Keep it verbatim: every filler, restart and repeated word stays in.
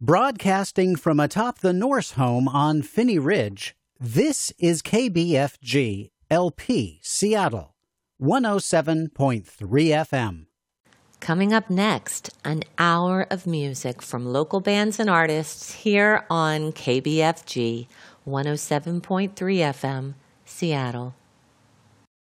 Broadcasting from atop the Norse home on Phinney Ridge, this is K B F G L P Seattle, one oh seven point three F M. Coming up next, an hour of music from local bands and artists here on K B F G one oh seven point three F M, Seattle.